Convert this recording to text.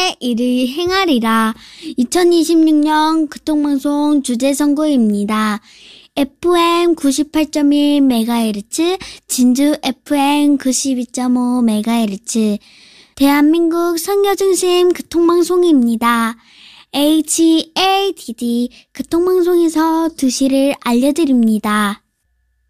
선의 일을 행하리라. 2026년 교통방송 주제선거입니다. FM 98.1MHz, 진주 FM 92.5MHz, 대한민국 선교중심 교통방송입니다. HADD 교통방송에서 2시를 알려드립니다.